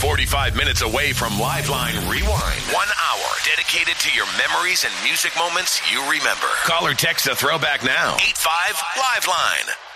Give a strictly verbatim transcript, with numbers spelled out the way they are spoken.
forty-five minutes away from Liveline Rewind. One hour dedicated to your memories and music moments you remember. Call or text the throwback now. eight five Liveline.